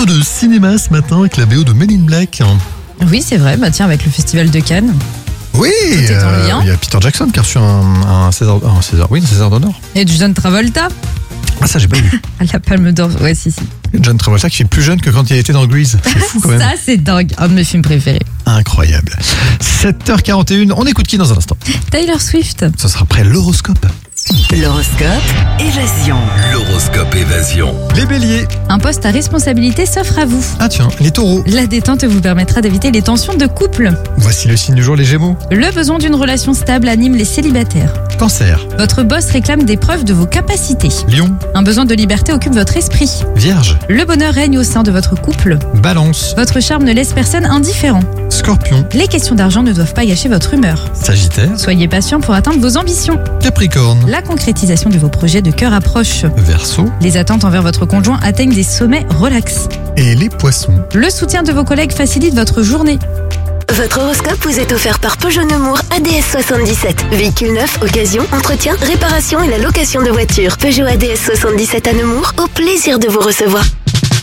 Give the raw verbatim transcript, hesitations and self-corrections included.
peu de cinéma ce matin avec la B O de Men in Black. Oui, c'est vrai. Bah tiens, avec le festival de Cannes. Oui, est en euh, lien. il y a Peter Jackson qui a reçu un, un César, un César, oui, un César d'honneur. Et du John Travolta Ah ça j'ai pas vu. à la Palme d'Or. Ouais, si, si. John Travolta qui fait plus jeune que quand il était dans Grease. C'est fou quand même. Ça, c'est dingue. Un de mes films préférés. Incroyable. sept heures quarante et une, on écoute qui dans un instant? Taylor Swift. Ce sera après l'horoscope. L'horoscope Évasion. L'horoscope Évasion. Les béliers. Un poste à responsabilité s'offre à vous. Ah tiens, les taureaux. La détente vous permettra d'éviter les tensions de couple. Voici le signe du jour, les gémeaux. Le besoin d'une relation stable anime les célibataires. Cancer. Votre boss réclame des preuves de vos capacités. Lion. Un besoin de liberté occupe votre esprit. Vierge. Le bonheur règne au sein de votre couple. Balance. Votre charme ne laisse personne indifférent. Scorpion. Les questions d'argent ne doivent pas gâcher votre humeur. Sagittaire. Soyez patient pour atteindre vos ambitions. Capricorne. La concrétisation de vos projets de cœur approche. Verseau. Les attentes envers votre conjoint atteignent des sommets relax. Et les poissons. Le soutien de vos collègues facilite votre journée. Votre horoscope vous est offert par Peugeot Nemours A D S soixante-dix-sept. Véhicule neuf, occasion, entretien, réparation et la location de voitures. Peugeot A D S soixante-dix-sept à Nemours, au plaisir de vous recevoir.